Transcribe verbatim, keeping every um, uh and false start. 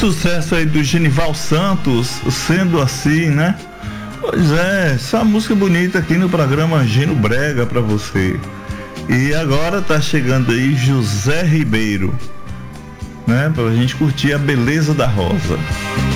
sucesso aí do Genival Santos, Sendo Assim, né? Pois é, essa música bonita aqui no programa Gino Brega pra você. E agora tá chegando aí José Ribeiro, né? Pra gente curtir a beleza da rosa.